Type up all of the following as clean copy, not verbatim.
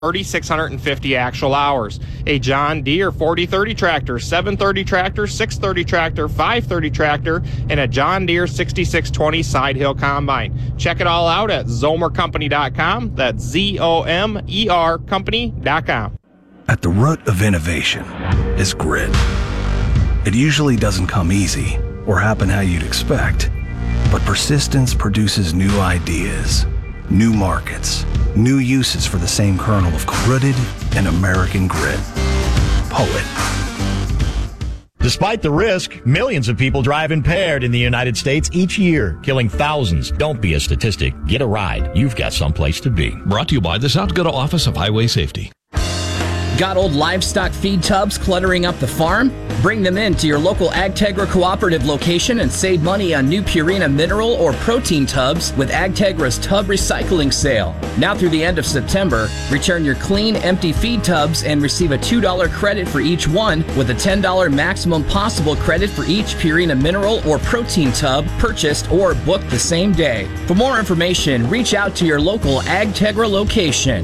3,650 actual hours. A John Deere 4030 tractor, 730 tractor, 630 tractor, 530 tractor, and a John Deere 6620 side hill combine. Check it all out at zomercompany.com. That's ZOMER company.com. At the root of innovation is grit. It usually doesn't come easy or happen how you'd expect, but persistence produces new ideas, new markets, new uses for the same kernel of rooted and American grit. Poet. Despite the risk, millions of people drive impaired in the United States each year, killing thousands. Don't be a statistic. Get a ride. You've got someplace to be. Brought to you by the South Dakota Office of Highway Safety. Got old livestock feed tubs cluttering up the farm? Bring them in to your local AgTegra Cooperative location and save money on new Purina mineral or protein tubs with AgTegra's tub recycling sale. Now through the end of September, return your clean, empty feed tubs and receive a $2 credit for each one with a $10 maximum possible credit for each Purina mineral or protein tub purchased or booked the same day. For more information, reach out to your local AgTegra location.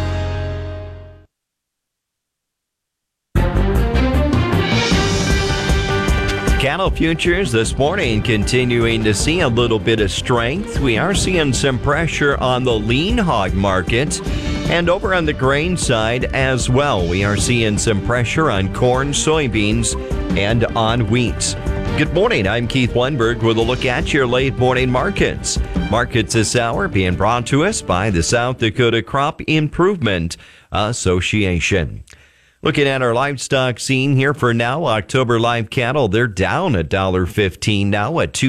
Cattle futures this morning continuing to see a little bit of strength. We are seeing some pressure on the lean hog market, and over on the grain side as well. We are seeing some pressure on corn, soybeans, and on wheat. Good morning. I'm Keith Weinberg with a look at your late morning markets. Markets this hour being brought to us by the South Dakota Crop Improvement Association. Looking at our livestock scene here for now, October live cattle, they're down $1.15 now at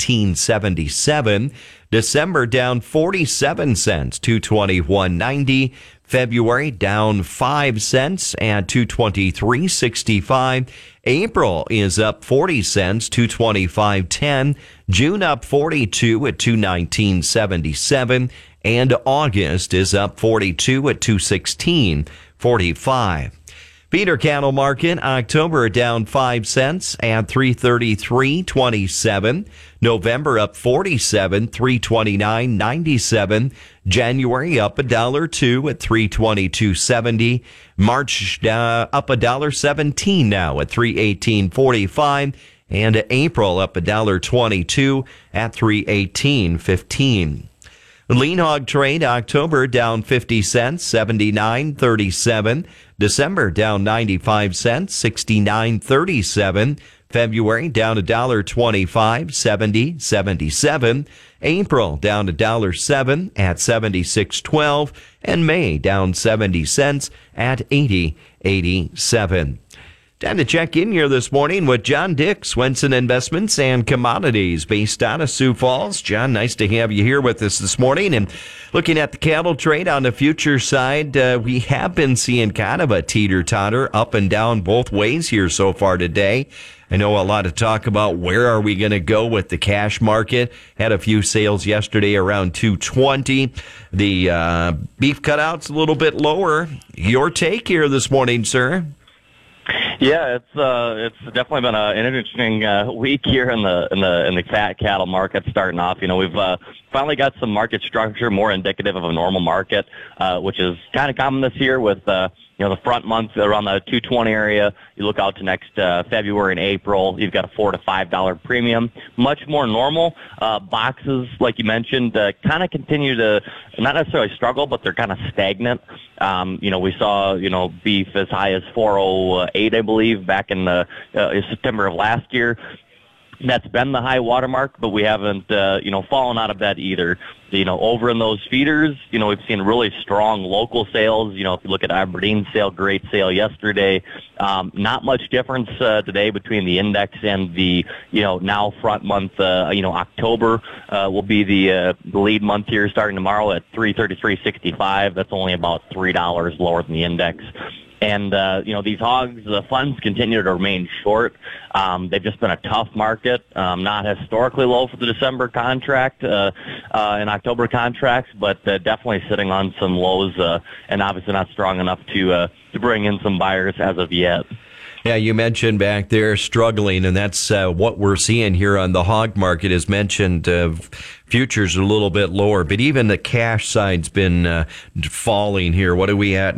$219.77. December down 47 cents, $221.90. February down 5 cents at $223.65. April is up 40 cents, $225.10. June up 42 at $219.77. And August is up 42 at $216.45. Feeder cattle market, October down 5 cents at $333.27. November up 47, $329.97. January up $1.02 at $322.70. March up $1.17 now at $318.45. And April up $1.22 at $318.15. Lean hog trade, October down 50 cents, $79.37. December down 95 cents, $69.37. February down $1.25, $70.77. April down $1.07 at $76.12. And May down 70 cents at $80.87. Time to check in here this morning with John Dick, Swenson Investments and Commodities, based out of Sioux Falls. John, nice to have you here with us this morning. And looking at the cattle trade on the future side, we have been seeing kind of a teeter-totter up and down both ways here so far today. I know a lot of talk about where are we going to go with the cash market. Had a few sales yesterday around 220. The beef cutout's a little bit lower. Your take here this morning, sir? Yeah, it's definitely been an interesting week here in the fat cattle market starting off. You know, we've finally got some market structure more indicative of a normal market, which is kind of common this year with the front month around the 220 area. You look out to next February and April, you've got a $4 to $5 premium, much more normal. Boxes, like you mentioned, kind of continue to not necessarily struggle, but they're kind of stagnant. We saw, beef as high as 408, I believe, back in September of last year. That's been the high watermark, but we haven't, fallen out of bed either. Over in those feeders, we've seen really strong local sales. If you look at Aberdeen sale, great sale yesterday. Not much difference today between the index and the, now front month. October will be the lead month here starting tomorrow at 333.65. That's only about $3 lower than the index. And, these hogs, the funds continue to remain short. They've just been a tough market, not historically low for the December contract and October contracts, but definitely sitting on some lows and obviously not strong enough to bring in some buyers as of yet. Yeah, you mentioned back there struggling, and that's what we're seeing here on the hog market. As mentioned, futures are a little bit lower, but even the cash side's been falling here. What are we at